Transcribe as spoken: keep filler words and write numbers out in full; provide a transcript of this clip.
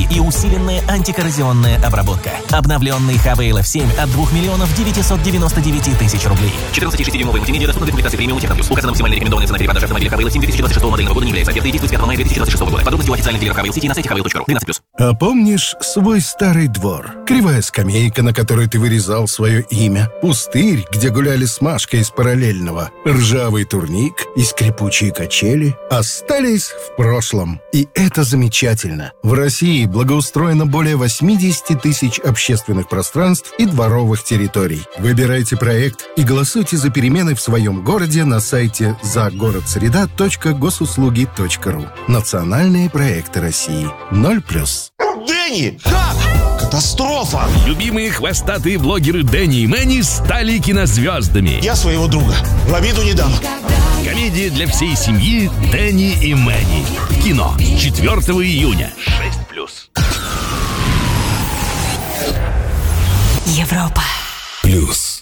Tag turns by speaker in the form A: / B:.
A: и усиленная антикоррозионная обработка. Обновленный Хавейл эф семь от двух миллионов девятьсот девяносто девять тысяч рублей. четырнадцать и шесть дюймовая мультимедиа доступна для комплектации премиум Техноплюс. Указана максимально рекомендованная цена перевода автомобиля Хавейл эф семь две тысячи двадцать шестого модельного года не является. Оферта действует с пятого мая две тысячи двадцать шестого года. Подробности у официальных дилеров Хавейл Сити на сайте хавейл точка ру. двенадцать плюс.
B: А помнишь свой старый двор? Кривая скамейка, на которой ты вырезал свое имя. Пустырь, где гуляли с Машкой из параллельного. Ржавый турник и скрипучие качели остались в прошлом. И это замечательно. В России благоустроено более восемьдесят тысяч общественных пространств и дворовых территорий. Выбирайте проект и голосуйте за перемены в своем городе на сайте загородсреда точка госуслуги точка ру. Национальные проекты России. ноль плюс.
C: Дэнни! Как? Катастрофа!
D: Любимые хвостатые блогеры Дэнни и Мэнни стали кинозвездами.
C: Я своего друга в обиду не дам.
D: Комедия для всей семьи «Дэнни и Мэнни». В кино четвёртого июня. шесть плюс.
E: Европа.
D: Плюс.